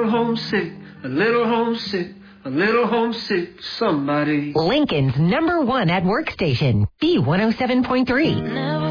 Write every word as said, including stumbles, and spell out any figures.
little homesick, a little homesick, a little homesick, somebody. Lincoln's number one at workstation, B one oh seven point three. Now